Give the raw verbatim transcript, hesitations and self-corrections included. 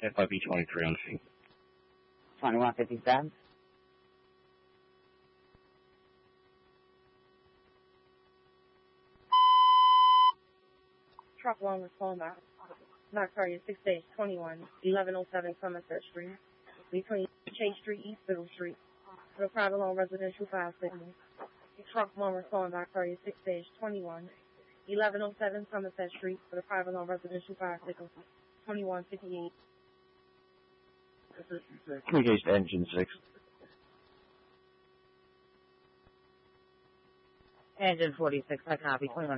F I B twenty-three on the scene. twenty-one fifty-seven. Truck one respond back. Back target six dash twenty-one, eleven oh seven Somerset Street, between Chase Street, East Middle Street, for the private loan residential fire signal. Truck one respond back target six dash twenty-one, eleven oh seven Somerset Street, for the private loan residential fire signal, twenty-one fifty-eight. Communication to engine six. Engine forty-six, I copy. twenty-one